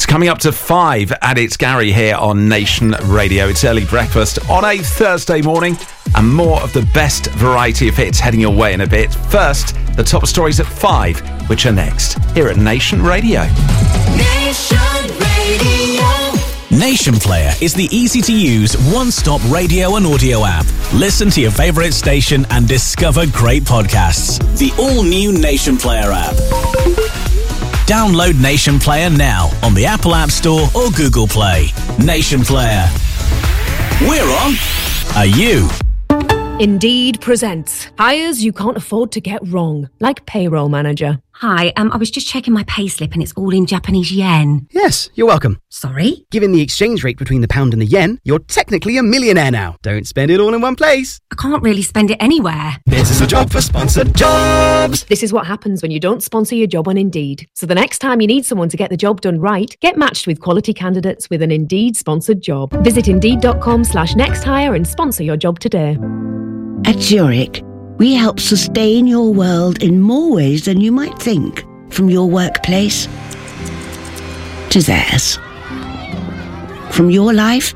coming up to 5, and it's Gary here on Nation Radio. It's early breakfast on a Thursday morning, and more of the best variety of hits heading your way in a bit. First, the top stories at 5, which are next, here at Nation Radio. Nation Radio. Nation Player is the easy-to-use, one-stop radio and audio app. Listen to your favourite station and discover great podcasts. The all-new Nation Player app. Download Nation Player now on the Apple App Store or Google Play. Nation Player. We're on. Are you? Indeed presents hires you can't afford to get wrong, like payroll manager. Hi, I was just checking my payslip and it's all in Japanese yen. Yes, you're welcome. Sorry? Given the exchange rate between the pound and the yen, you're technically a millionaire now. Don't spend it all in one place. I can't really spend it anywhere. This is a job for sponsored jobs. This is what happens when you don't sponsor your job on Indeed. So the next time you need someone to get the job done right, get matched with quality candidates with an Indeed sponsored job. Visit Indeed.com/nexthire and sponsor your job today. At Zurich, we help sustain your world in more ways than you might think. From your workplace to theirs. From your life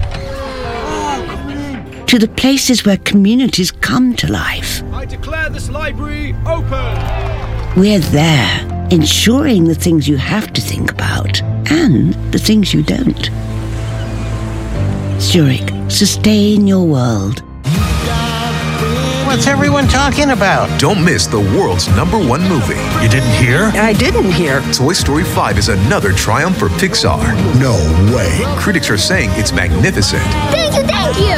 to the places where communities come to life. I declare this library open. We're there, ensuring the things you have to think about and the things you don't. Zurich, sustain your world. What's everyone talking about? Don't miss the world's #1 movie. You didn't hear? I didn't hear. Toy Story 5 is another triumph for Pixar. No way. Critics are saying it's magnificent. Thank you.